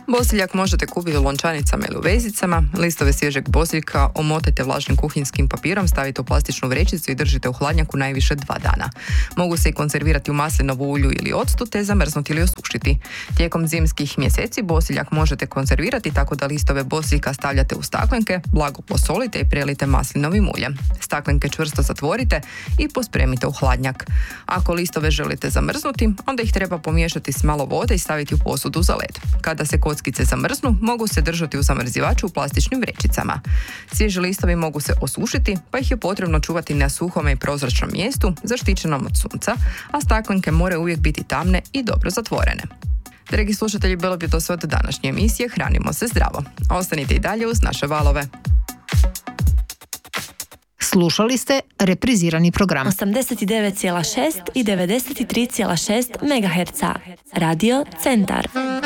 Bosiljak možete kupiti u lončanicama ili u vezicama. Listove svježeg bosiljka omotajte vlažnim kuhinskim papirom, stavite u plastičnu vrećicu i držite u hladnjaku najviše 2 dana. Mogu se i konzervirati u maslinovu ulju ili octu te zamrznuti ili osušiti. Tijekom zimskih mjeseci bosiljak možete konzervirati tako da listove bosiljka stavljate u staklenke, blago posolite i prelijte maslinovim uljem. Staklenke čvrsto zatvorite i pospremite u hladnjak. Ako listove želite zamrznuti, onda ih treba pomiješati s malo vode i staviti u posudu za led. Kada se kockice zamrznu, mogu se držati u zamrzivaču u plastičnim vrećicama. Svježi listovi mogu se osušiti, pa ih je potrebno čuvati na suhome i prozračnom mjestu, zaštićenom od sunca, a staklenke moraju uvijek biti tamne i dobro zatvorene. Dragi slušatelji, bilo bi to sve od današnje emisije Hranimo se zdravo. Ostanite i dalje uz naše valove. Slušali ste reprizirani program 89,6 i 93,6 MHz. Radio Centar.